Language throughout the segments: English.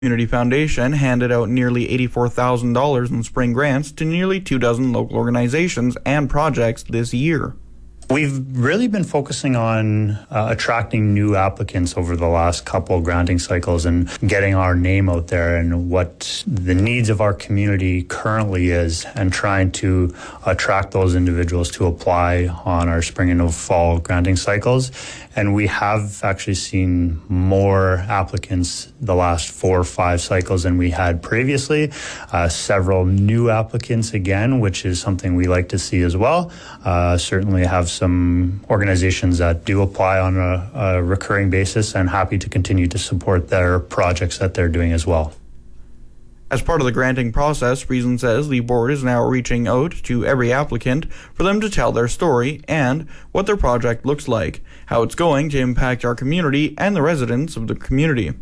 Community Foundation handed out nearly $84,000 in spring grants to nearly 24 local organizations and projects this year. We've really been focusing on attracting new applicants over the last couple granting cycles and getting our name out there and what the needs of our community currently is, and trying to attract those individuals to apply on our spring and fall granting cycles. And we have actually seen more applicants the last 4 or 5 cycles than we had previously. Several new applicants again, which is something we like to see as well. Certainly have some organizations that do apply on a recurring basis, and happy to continue to support their projects that they're doing as well. As part of the granting process, Reason says the board is now reaching out to every applicant for them to tell their story and what their project looks like, how it's going to impact our community and the residents of the community.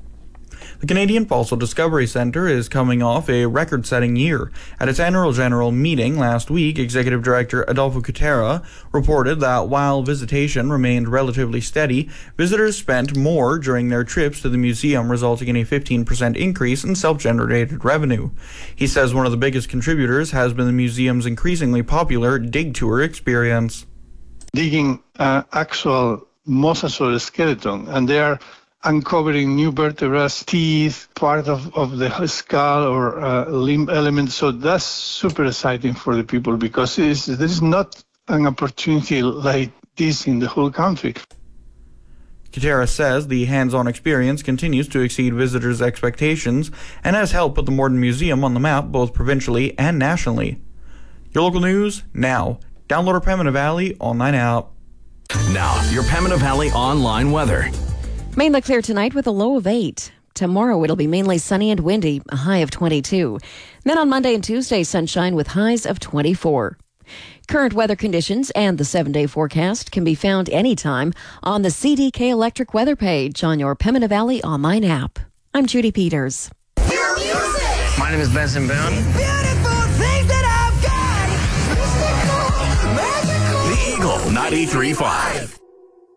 The Canadian Fossil Discovery Centre is coming off a record-setting year. At its annual general meeting last week, Executive Director Adolfo Cutera reported that while visitation remained relatively steady, visitors spent more during their trips to the museum, resulting in a 15% increase in self-generated revenue. He says one of the biggest contributors has been the museum's increasingly popular dig tour experience. Digging actual mosasaur skeleton, and they are uncovering new vertebrae, teeth, part of the skull or limb elements. So that's super exciting for the people, because there is not an opportunity like this in the whole country. Cutera says the hands-on experience continues to exceed visitors' expectations and has helped put the Morden Museum on the map both provincially and nationally. Your local news now. Download our Pembina Valley online app. Now, your Pembina Valley online weather. Mainly clear tonight with a low of 8. Tomorrow it'll be mainly sunny and windy, a high of 22. Then on Monday and Tuesday, sunshine with highs of 24. Current weather conditions and the 7-day forecast can be found anytime on the CDK Electric weather page on your Pembina Valley online app. I'm Judy Peters. My name is Benson Boone. The Eagle 93.5.